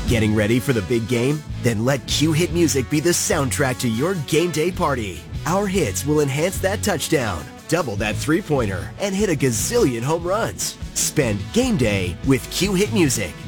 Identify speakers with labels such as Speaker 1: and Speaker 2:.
Speaker 1: Getting ready for the big game? Then let Q Hit Music be the soundtrack to your game day party. Our hits will enhance that touchdown, double that three-pointer, and hit a gazillion home runs. Spend game day with Q Hit Music.